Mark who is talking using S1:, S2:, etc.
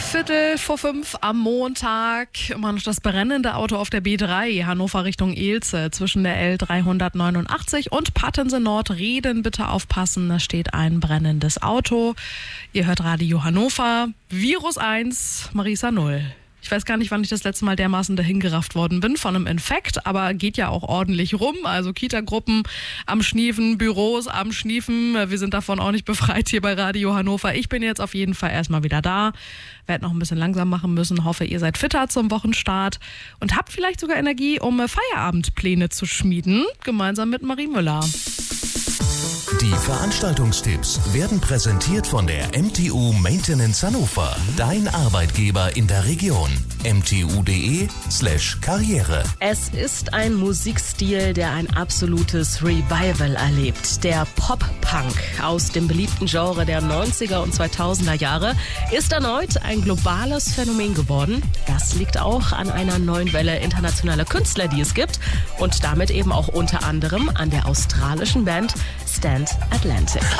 S1: 4:45 am Montag. Immer noch das brennende Auto auf der B3, Hannover Richtung Elze, zwischen der L389 und Pattense Nord. Reden, bitte aufpassen, da steht ein brennendes Auto. Ihr hört Radio Hannover, Virus 1, Marisa 0. Ich weiß gar nicht, wann ich das letzte Mal dermaßen dahingerafft worden bin von einem Infekt, aber geht ja auch ordentlich rum. Also Kita-Gruppen am Schniefen, Büros am Schniefen. Wir sind davon auch nicht befreit hier bei Radio Hannover. Ich bin jetzt auf jeden Fall erstmal wieder da. Werde noch ein bisschen langsam machen müssen. Hoffe, ihr seid fitter zum Wochenstart und habt vielleicht sogar Energie, um Feierabendpläne zu schmieden, gemeinsam mit Marie Müller.
S2: Die Veranstaltungstipps werden präsentiert von der MTU Maintenance Hannover. Dein Arbeitgeber in der Region. mtu.de/Karriere.
S3: Es ist ein Musikstil, der ein absolutes Revival erlebt. Der Pop-Punk aus dem beliebten Genre der 90er und 2000er Jahre ist erneut ein globales Phänomen geworden. Das liegt auch an einer neuen Welle internationaler Künstler, die es gibt, und damit eben auch unter anderem an der australischen Band Stand Atlantic.